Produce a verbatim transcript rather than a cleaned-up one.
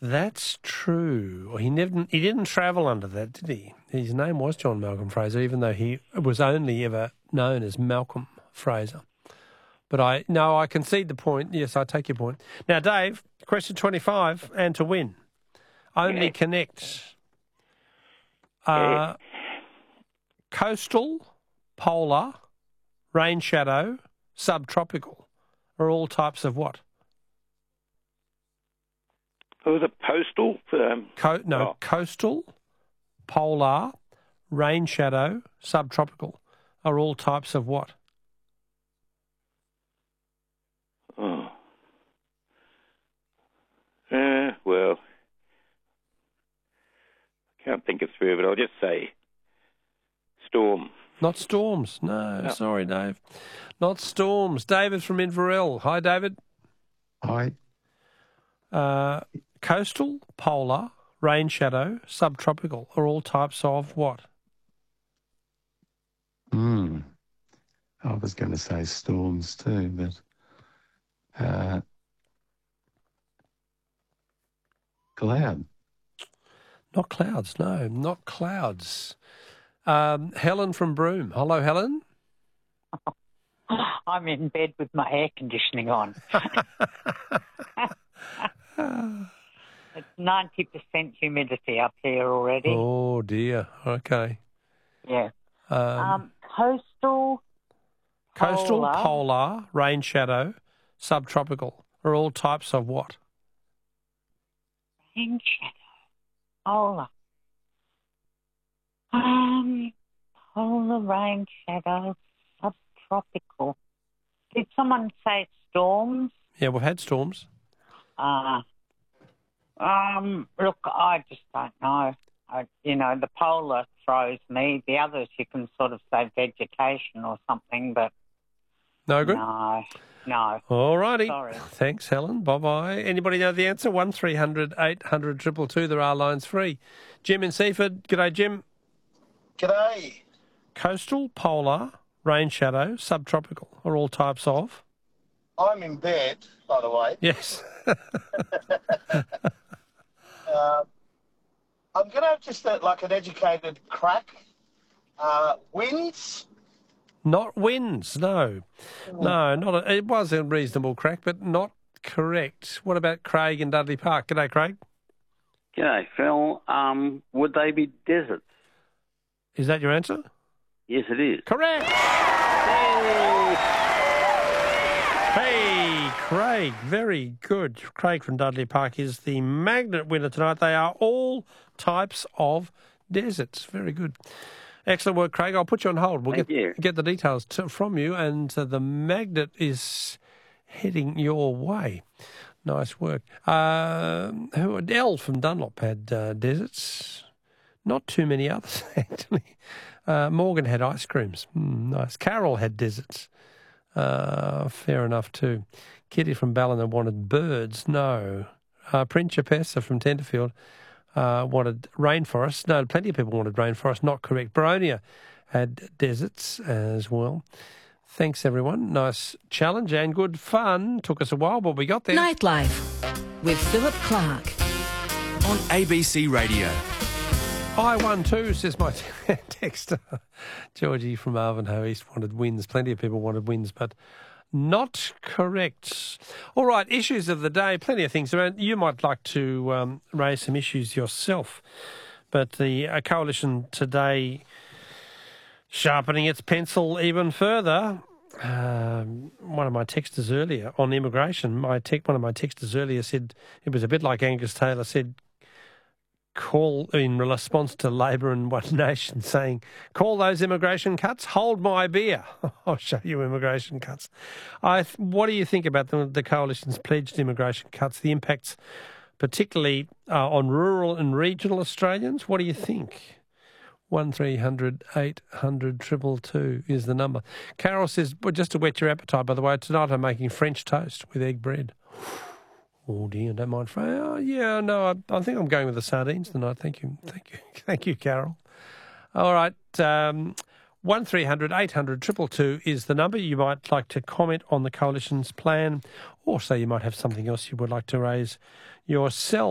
That's true. He never, he didn't travel under that, did he? His name was John Malcolm Fraser, even though he was only ever known as Malcolm Fraser. But I no, I concede the point. Yes, I take your point. Now, Dave, question twenty-five, and to win, only Yeah. connect uh, Yeah. coastal, polar, rain shadow, subtropical are all types of what? What was it, postal? Um, Co- no, oh. coastal, polar, rain shadow, subtropical are all types of what? Oh. Uh, well, I can't think it through, but I'll just say storm. Not storms. No, No. sorry, Dave. Not storms. David from Inverell. Hi, David. Hi. Uh, coastal, polar, rain shadow, subtropical are all types of what? Hmm. I was going to say storms too, but uh, cloud. Not clouds, no, not clouds. Um, Helen from Broome. Hello, Helen. I'm in bed with my air conditioning on. It's ninety percent humidity up here already. Oh, dear. Okay. Yeah. Um, Um, coastal, coastal, polar. polar, rain shadow, subtropical are all types of what? rain shadow, polar. Um, polar, rain shadow, subtropical. Did someone say storms? Yeah, we've had storms. Uh, um, look, I just don't know. I, you know, the polar throws me. The others you can sort of say vegetation or something, but No good? no, no. All righty. Sorry. Thanks, Helen. Bye-bye. Anybody know the answer? one three hundred eight hundred two two two. There are lines free. Jim in Seaford. G'day, Jim. G'day. Coastal, polar, rain shadow, subtropical are all types of... I'm in bed, by the way. Yes. Uh, I'm going to have just a, like an educated crack. Uh, winds? Not winds, no. No, not a, it was a reasonable crack, but not correct. What about Craig in Dudley Park? G'day, Craig. G'day, Phil. Um, would they be deserts? Is that your answer? Yes, it is. Correct! Hey, hey, Craig, very good. Craig from Dudley Park is the magnet winner tonight. They are all types of deserts. Very good. Excellent work, Craig. I'll put you on hold. We'll Thank get, you. get the details to, from you, and uh, the magnet is heading your way. Nice work. Uh, who Elle from Dunlop had uh, deserts. Not too many others, actually. Uh, Morgan had ice creams. Mm, nice. Carol had deserts. Uh, fair enough, too. Kitty from Ballina wanted birds. No. Uh, Principessa from Tenterfield uh, wanted rainforest. No, plenty of people wanted rainforest. Not correct. Baronia had deserts as well. Thanks, everyone. Nice challenge and good fun. Took us a while, but we got there. Nightlife with Philip Clark. On A B C Radio. I won too, says my texter. Georgie from Ivanhoe East wanted wins. Plenty of people wanted wins, but not correct. All right, issues of the day. Plenty of things around. You might like to um, raise some issues yourself, but the uh, coalition today sharpening its pencil even further. Um, one of my texters earlier on immigration, my tech, one of my texters earlier said it was a bit like Angus Taylor said, call in response to Labor and One Nation saying, call those immigration cuts, hold my beer. I'll show you immigration cuts. I, what do you think about the, the coalition's pledged immigration cuts, the impacts particularly uh, on rural and regional Australians? What do you think? one three hundred eight hundred two two two is the number. Carol says, well, just to whet your appetite, by the way, tonight I'm making French toast with egg bread. Oh dear, don't mind. Oh, yeah, no, I, I think I'm going with the sardines tonight. Thank you, thank you, thank you, Carol. All right, um, one three hundred eight hundred two two two is the number. You might like to comment on the coalition's plan, or say you might have something else you would like to raise yourself.